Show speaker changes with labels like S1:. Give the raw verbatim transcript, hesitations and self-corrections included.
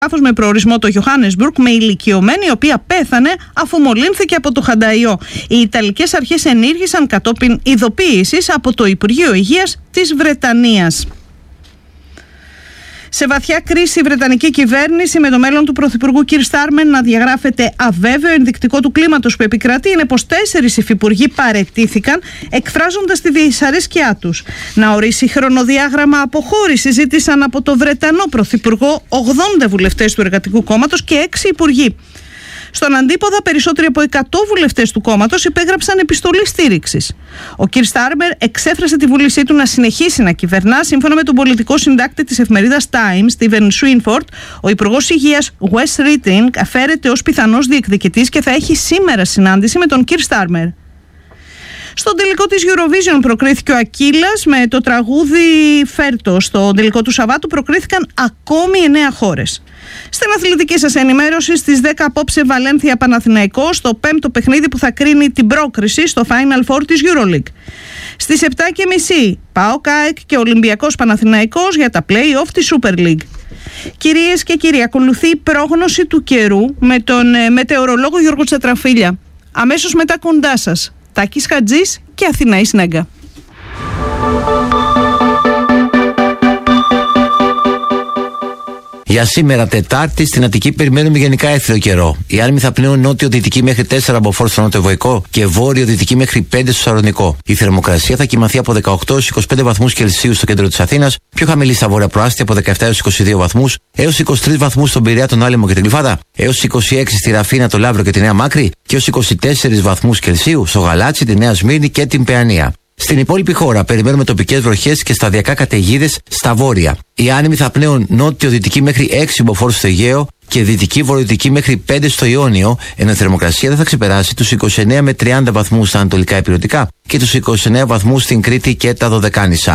S1: με προορισμό το Johannesburg με ηλικιωμένη η οποία πέθανε αφού μολύνθηκε από το χανταϊό. Οι Ιταλικές αρχές ενήργησαν κατόπιν ειδοποίησης από το Υπουργείο Υγείας της Βρετανίας. Σε βαθιά κρίση η Βρετανική κυβέρνηση, με το μέλλον του Πρωθυπουργού Κιρ Στάρμερ να διαγράφεται αβέβαιο, ενδεικτικό του κλίματος που επικρατεί είναι πως τέσσερις υφυπουργοί παραιτήθηκαν, εκφράζοντας τη δυσαρέσκειά τους. Να ορίσει χρονοδιάγραμμα αποχώρησης ζήτησαν από το Βρετανό Πρωθυπουργό ογδόντα βουλευτές του Εργατικού Κόμματος και έξι υπουργοί. Στον αντίποδα, περισσότεροι από εκατό βουλευτές του κόμματος υπέγραψαν επιστολή στήριξης. Ο Κιρ Στάρμερ εξέφρασε τη βούλησή του να συνεχίσει να κυβερνά. Σύμφωνα με τον πολιτικό συντάκτη της εφημερίδας Times, Στίβεν Σουίνφορντ, ο Υπουργός Υγείας Wes Ρίντινγκ αφέρεται ως πιθανός διεκδικητής και θα έχει σήμερα συνάντηση με τον Κιρ Στάρμερ. Στον τελικό της Eurovision προκρίθηκε ο Ακύλας με το τραγούδι Φέρτο. Στον τελικό του Σαββάτου προκρίθηκαν ακόμη εννέα χώρες. Στην αθλητική σας ενημέρωση, στις δέκα απόψε Βαλένθια Παναθηναϊκός, το πέμπτο παιχνίδι που θα κρίνει την πρόκριση στο Final Four της EuroLeague. Στις επτά και μισή ΠΑΟΚ ΑΕΚ και Ολυμπιακός Παναθηναϊκός για τα play-off της Super League. Κυρίες και κύριοι, ακολουθεί η πρόγνωση του καιρού με τον ε, μετεωρολόγο Γιώργο Τσατραφίλια. Αμέσως μετά κοντά σας, Τάκης Χατζής και Αθηναής Νέγκα.
S2: Για σήμερα Τετάρτη στην Αττική περιμένουμε γενικά έθριο καιρό. Οι άνεμοι θα πνέουν νότιο-δυτική μέχρι τέσσερα μποφόρ στο νότιο-βορικό και βόρειο-δυτική μέχρι πέντε στο Σαλονικό. Η θερμοκρασία θα κοιμαθεί από δεκαοκτώ έως είκοσι πέντε βαθμούς Κελσίου στο κέντρο της Αθήνας, πιο χαμηλή στα βόρεια προάστια από δεκαεπτά έως είκοσι δύο βαθμούς, έως είκοσι τρεις βαθμούς στον Πειραιά, τον Άλυμο και την Γλυφάδα, έως είκοσι έξι στη Ραφίνα, το Λαύρο και τη Νέα Μάκρη και έως είκοσι τέσσερις βαθμούς Κελσίου στο Γαλάτσι, τη Νέα Σμύρνη και την Παιανία. Στην υπόλοιπη χώρα περιμένουμε τοπικές βροχές και σταδιακά καταιγίδες στα βόρεια. Οι άνεμοι θα πνέουν νότιο-δυτική μέχρι έξι μποφόρ στο Αιγαίο και δυτική-βορειοδυτική μέχρι πέντε στο Ιόνιο, ενώ η θερμοκρασία δεν θα ξεπεράσει τους είκοσι εννέα με τριάντα βαθμούς στα ανατολικά υπηρετικά και τους είκοσι εννέα βαθμούς στην Κρήτη και τα Δωδεκάνησα.